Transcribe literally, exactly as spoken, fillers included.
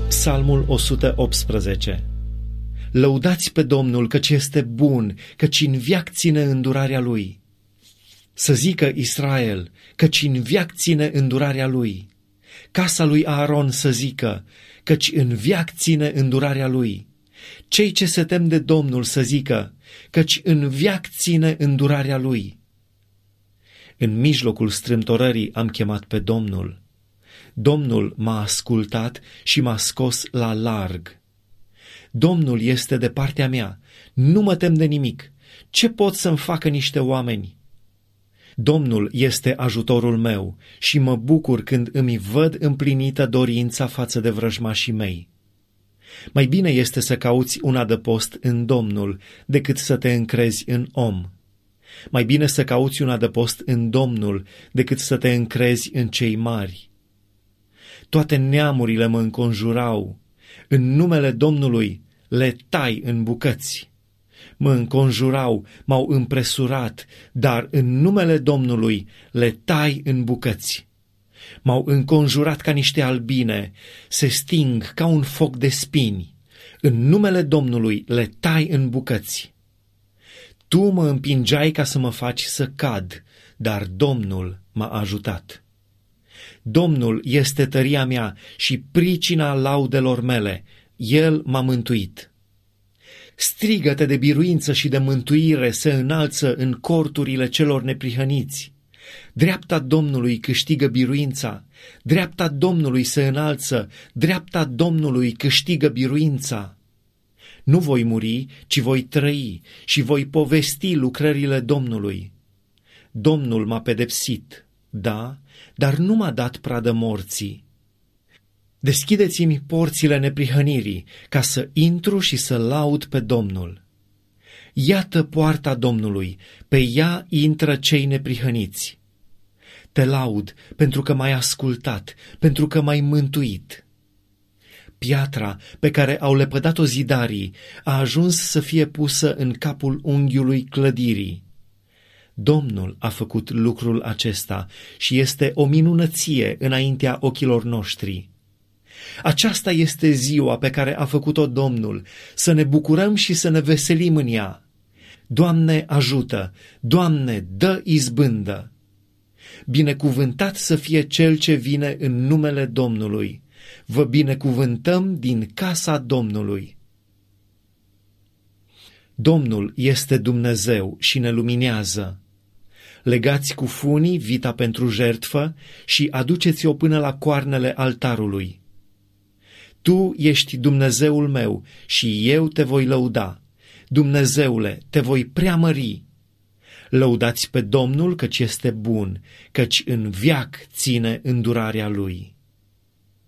Psalmul o sută optsprezece. Lăudați pe Domnul, căci este bun, căci în veac ține îndurarea Lui. Să zică Israel, căci în veac ține îndurarea Lui. Casa lui Aaron să zică, căci în veac ține îndurarea Lui. Cei ce se tem de Domnul să zică, căci în veac ține îndurarea Lui. În mijlocul strâmtorării am chemat pe Domnul. Domnul m-a ascultat și m-a scos la larg. Domnul este de partea mea, nu mă tem de nimic. Ce pot să-mi facă niște oameni? Domnul este ajutorul meu și mă bucur când îmi văd împlinită dorința față de vrăjmașii mei. Mai bine este să cauți un adăpost în Domnul decât să te încrezi în om. Mai bine să cauți un adăpost în Domnul decât să te încrezi în cei mari. Toate neamurile mă înconjurau, în numele Domnului le tai în bucăți. Mă înconjurau, m-au împresurat, dar în numele Domnului le tai în bucăți. M-au înconjurat ca niște albine, se sting ca un foc de spini. În numele Domnului le tai în bucăți. Tu mă împingeai ca să mă faci să cad, dar Domnul m-a ajutat. Domnul este tăria mea și pricina laudelor mele, El m-a mântuit. Strigăte de biruință și de mântuire se înalță în corturile celor neprihăniți. Dreapta Domnului câștigă biruința, dreapta Domnului se înalță, dreapta Domnului câștigă biruința. Nu voi muri, ci voi trăi și voi povesti lucrările Domnului. Domnul m-a pedepsit, da, dar nu m-a dat pradă morții. Deschideți-mi porțile neprihănirii, ca să intru și să laud pe Domnul. Iată poarta Domnului, pe ea intră cei neprihăniți. Te laud pentru că m-ai ascultat, pentru că m-ai mântuit. Piatra pe care au lepădat-o zidarii a ajuns să fie pusă în capul unghiului clădirii. Domnul a făcut lucrul acesta și este o minunăție înaintea ochilor noștri. Aceasta este ziua pe care a făcut-o Domnul, să ne bucurăm și să ne veselim în ea. Doamne, ajută! Doamne, dă izbândă! Binecuvântat să fie cel ce vine în numele Domnului. Vă binecuvântăm din casa Domnului. Domnul este Dumnezeu și ne luminează. Legați cu funii vita pentru jertfă și aduceți-o până la coarnele altarului. Tu ești Dumnezeul meu și eu te voi lăuda. Dumnezeule, te voi preamări. Lăudați pe Domnul, căci este bun, căci în veac ține îndurarea Lui.